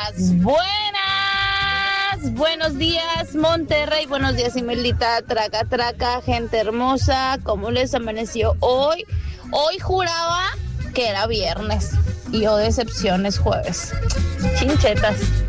Buenos días, Monterrey. Buenos días, Imelita. Traca, traca, gente hermosa. ¿Cómo les amaneció hoy? Hoy juraba que era viernes y oh, decepción, es jueves. Chinchetas.